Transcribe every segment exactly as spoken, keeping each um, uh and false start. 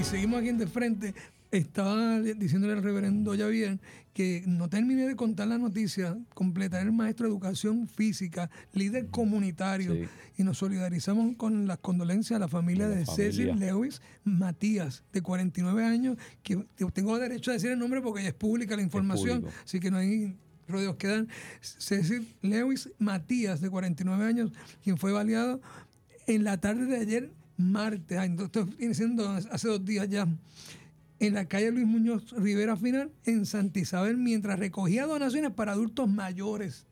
y seguimos aquí en De Frente. Estaba diciéndole al reverendo Javier que no terminé de contar la noticia completa. Era el maestro de educación física, líder comunitario. Sí. Y nos solidarizamos con las condolencias a la familia de, de familia. Cecil Lewis Matías, de cuarenta y nueve años, que tengo derecho a decir el nombre porque ya es pública la información, así que no hay rodeos que dan. Cecil Lewis Matías, de cuarenta y nueve años, quien fue baleado en la tarde de ayer, martes, esto viene siendo hace dos días ya, en la calle Luis Muñoz Rivera Final, en Santa Isabel, mientras recogía donaciones para adultos mayores.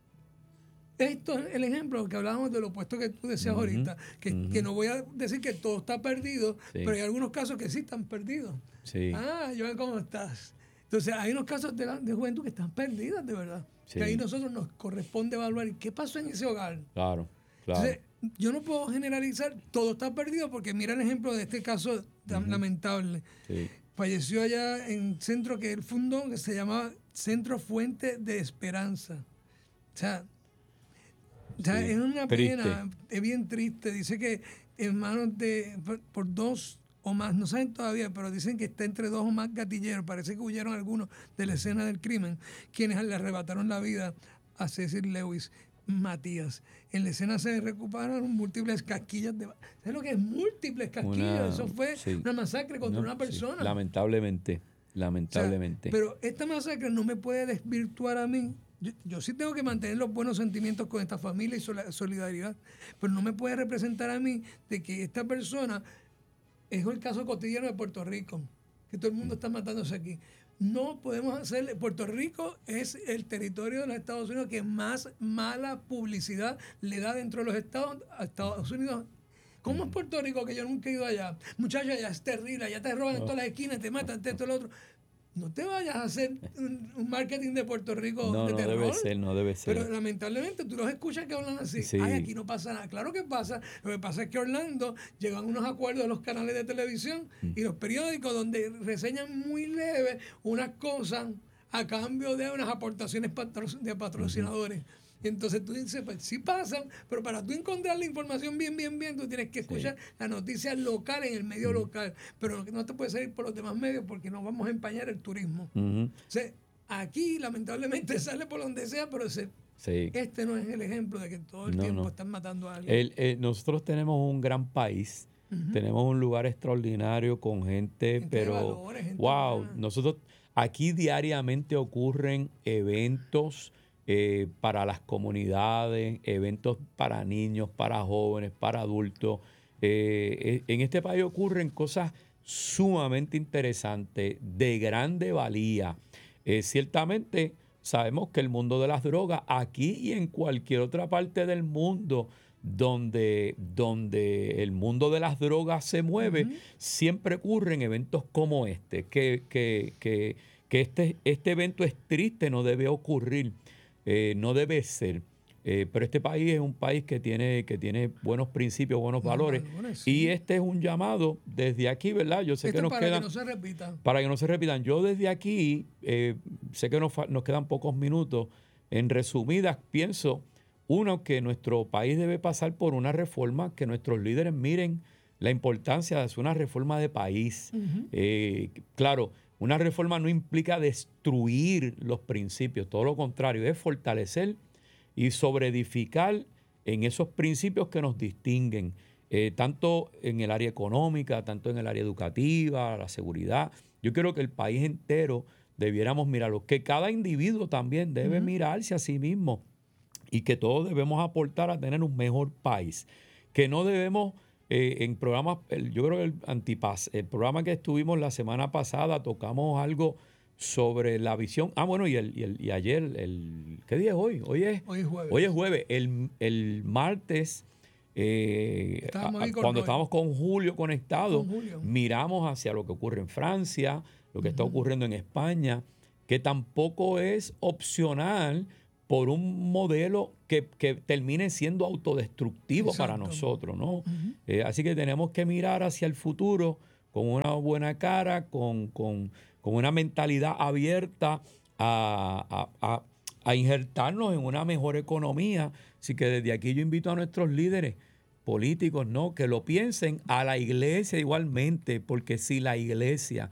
Esto es el ejemplo que hablábamos de lo opuesto que tú decías uh-huh, ahorita, que, uh-huh. que no voy a decir que todo está perdido, sí. pero hay algunos casos que sí están perdidos. Sí. Ah, Joan, ¿cómo estás? Entonces, hay unos casos de, la, de juventud que están perdidas, de verdad. Sí. Que ahí nosotros nos corresponde evaluar qué pasó en ese hogar. Claro, claro. Entonces, yo no puedo generalizar, todo está perdido, porque mira el ejemplo de este caso tan uh-huh. lamentable. Sí. Falleció allá en un centro que él fundó, que se llamaba Centro Fuente de Esperanza. O sea, o sea sí. es una triste. pena, es bien triste. Dice que en manos de, por, por dos o más, no saben todavía, pero dicen que está entre dos o más gatilleros. Parece que huyeron algunos de la escena del crimen, quienes le arrebataron la vida a Cecil Lewis Matías. En la escena se recuperaron múltiples casquillas de... ¿Sabes lo que es múltiples casquillas? Una, Eso fue sí. una masacre contra no, una persona. Sí. Lamentablemente, lamentablemente. O sea, pero esta masacre no me puede desvirtuar a mí. Yo, yo sí tengo que mantener los buenos sentimientos con esta familia y solidaridad, pero no me puede representar a mí de que esta persona es el caso cotidiano de Puerto Rico, que todo el mundo está matándose aquí. No podemos hacer... Puerto Rico es el territorio de los Estados Unidos que más mala publicidad le da dentro de los estados a Estados Unidos. ¿Cómo es Puerto Rico, que yo nunca he ido allá? Muchachos, allá es terrible, allá te roban en todas las esquinas, te matan, te esto, lo otro. No te vayas a hacer un, un marketing de Puerto Rico no, de no terror. No debe ser, no debe ser. Pero lamentablemente tú los escuchas que hablan así. Sí. Ay, aquí no pasa nada. Claro que pasa. Lo que pasa es que Orlando llegan unos acuerdos a los canales de televisión mm. y los periódicos donde reseñan muy leve unas cosas a cambio de unas aportaciones patro- de patrocinadores. Uh-huh. Y entonces tú dices, pues sí pasan, pero para tú encontrar la información bien, bien, bien, tú tienes que escuchar sí. las noticias locales en el medio uh-huh. local. Pero no te puedes salir por los demás medios porque nos vamos a empañar el turismo. Uh-huh. O sea, aquí lamentablemente sale por donde sea, pero se, sí. este no es el ejemplo de que todo el no, tiempo no. están matando a alguien. El, el, nosotros tenemos un gran país, uh-huh. tenemos un lugar extraordinario con gente, gente pero de valores, gente wow, buena. Nosotros aquí diariamente ocurren eventos Eh, para las comunidades, eventos para niños, para jóvenes, para adultos. Eh, en este país ocurren cosas sumamente interesantes, de grande valía. Eh, ciertamente sabemos que el mundo de las drogas, aquí y en cualquier otra parte del mundo donde, donde el mundo de las drogas se mueve, uh-huh. siempre ocurren eventos como este, que, que, que, que este, este evento es triste, no debe ocurrir. Eh, no debe ser, eh, pero este país es un país que tiene, que tiene buenos principios, buenos no, valores, valores sí. y este es un llamado desde aquí, ¿verdad? Yo sé este que nos para quedan... Para que no se repitan. Para que no se repitan. Yo desde aquí, eh, sé que nos, nos quedan pocos minutos, en resumidas pienso, uno, que nuestro país debe pasar por una reforma, que nuestros líderes miren la importancia de hacer una reforma de país. Uh-huh. Eh, claro, una reforma no implica destruir los principios, todo lo contrario, es fortalecer y sobreedificar en esos principios que nos distinguen, eh, tanto en el área económica, tanto en el área educativa, la seguridad. Yo creo que el país entero debiéramos mirarlo, que cada individuo también debe uh-huh. mirarse a sí mismo y que todos debemos aportar a tener un mejor país, que no debemos... Eh, en programas, el, yo creo que el Antipaz, el programa que estuvimos la semana pasada, tocamos algo sobre la visión. Ah, bueno, y, el, y, el, y ayer, el, ¿qué día es hoy? Hoy es, hoy es jueves. Hoy es jueves. El, el martes, eh, a, a, cuando Roy. estábamos con Julio conectados, miramos hacia lo que ocurre en Francia, lo que uh-huh. está ocurriendo en España, que tampoco es opcional por un modelo que, que termine siendo autodestructivo Exacto. para nosotros, ¿no? Uh-huh. Eh, así que tenemos que mirar hacia el futuro con una buena cara, con, con, con una mentalidad abierta a, a, a, a injertarnos en una mejor economía. Así que desde aquí yo invito a nuestros líderes políticos, no, que lo piensen, a la iglesia igualmente, porque si la iglesia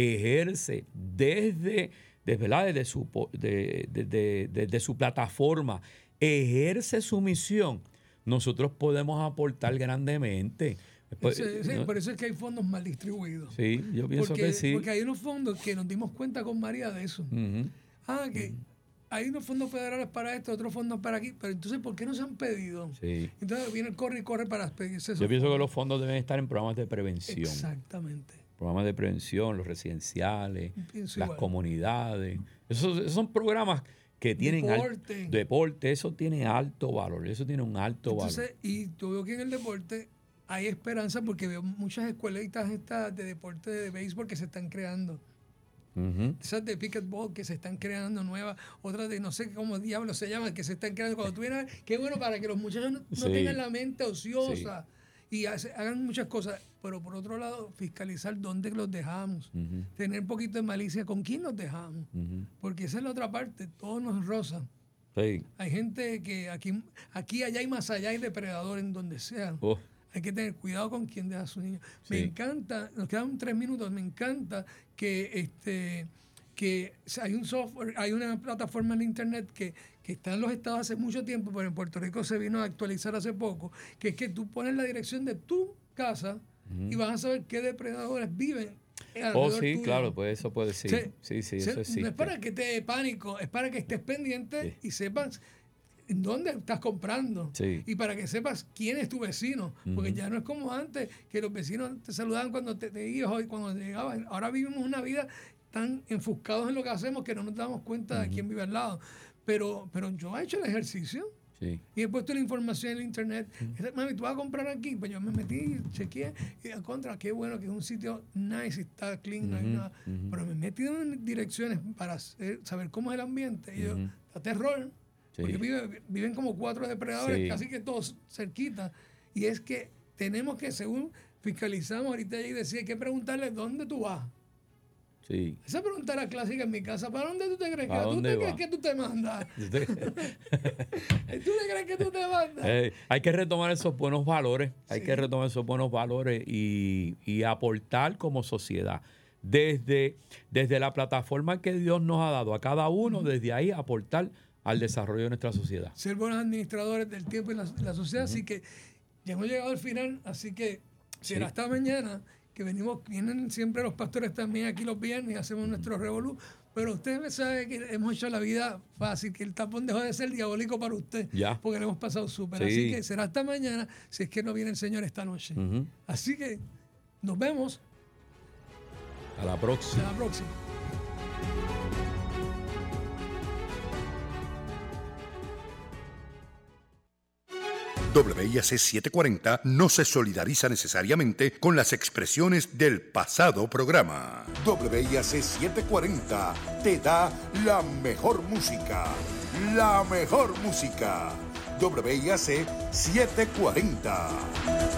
ejerce desde, desde, ¿verdad? desde, su, de, de, de, de, de su plataforma, ejerce su misión, nosotros podemos aportar grandemente. Pues, sí, sí, ¿no? Por eso es que hay fondos mal distribuidos. Sí, yo pienso porque, que sí. Porque hay unos fondos que nos dimos cuenta con María de eso. Uh-huh. Ah, que uh-huh. hay unos fondos federales para esto, otros fondos para aquí, pero entonces, ¿por qué no se han pedido? Sí. Entonces viene el corre y corre para pedirse eso. Yo pienso que los fondos deben estar en programas de prevención. Exactamente. Programas de prevención, los residenciales, pienso las igual. Comunidades. Esos, esos son programas que tienen deporte. Al, deporte, eso tiene alto valor, eso tiene un alto entonces, valor. Y tú veo que en el deporte hay esperanza porque veo muchas escuelitas estas de deporte de béisbol que se están creando. Uh-huh. Esas de pickleball que se están creando nuevas, otras de no sé cómo diablos se llaman, que se están creando. Cuando tú vienes, qué bueno para que los muchachos no, no sí. tengan la mente ociosa sí. y hace, hagan muchas cosas. Pero por otro lado, fiscalizar dónde los dejamos. Uh-huh. Tener un poquito de malicia con quién los dejamos. Uh-huh. Porque esa es la otra parte, todos nos rozan. Sí. Hay gente que aquí, aquí, allá y más allá hay depredadores en donde sea. Oh. Hay que tener cuidado con quién deja a su niño. Sí. Me encanta, nos quedan tres minutos, me encanta que este que hay un software, hay una plataforma en internet que, que está en los estados hace mucho tiempo, pero en Puerto Rico se vino a actualizar hace poco, que es que tú pones la dirección de tu casa uh-huh. y vas a saber qué depredadores viven. Oh, sí, tuyo. Claro, pues eso puede ser. Sí, sí, sí, sí eso existe. No es para que te dé pánico, es para que estés pendiente sí. y sepas dónde estás comprando sí. y para que sepas quién es tu vecino, uh-huh. porque ya no es como antes que los vecinos te saludaban cuando te, te ibas y cuando te llegabas. Ahora vivimos una vida tan enfuscados en lo que hacemos que no nos damos cuenta uh-huh. de quién vive al lado, pero, pero yo he hecho el ejercicio sí. y he puesto la información en el internet. Uh-huh. Mami, ¿tú vas a comprar aquí? Pues yo me metí, chequeé y a contra, qué bueno que es un sitio nice, está clean, uh-huh. no hay nada, uh-huh. pero me he metido en direcciones para hacer, saber cómo es el ambiente y uh-huh. yo, da terror. Sí. Porque vive, viven como cuatro depredadores, sí. casi que todos cerquita. Y es que tenemos que, según fiscalizamos, ahorita y decía, hay que preguntarle dónde tú vas. Sí. Esa pregunta era clásica en mi casa. ¿Para dónde tú te crees que tú te crees que tú te mandas? ¿Tú te crees que tú te mandas? Eh, hay que retomar esos buenos valores. Hay sí. que retomar esos buenos valores y, y aportar como sociedad. Desde, desde la plataforma que Dios nos ha dado a cada uno, uh-huh. desde ahí aportar al desarrollo de nuestra sociedad. Ser buenos administradores del tiempo y la, la sociedad, uh-huh. así que ya hemos llegado al final, así que será sí. hasta mañana, que venimos, vienen siempre los pastores también aquí los viernes y hacemos uh-huh. nuestro revolú, pero usted sabe que hemos hecho la vida fácil, que el tapón dejó de ser diabólico para usted, ya. porque lo hemos pasado súper, sí. así que será hasta mañana, si es que no viene el Señor esta noche. Uh-huh. Así que nos vemos. A la próxima. A la próxima. W I A C setecientos cuarenta no se solidariza necesariamente con las expresiones del pasado programa. W I A C setecientos cuarenta te da la mejor música. La mejor música. W I A C setecientos cuarenta.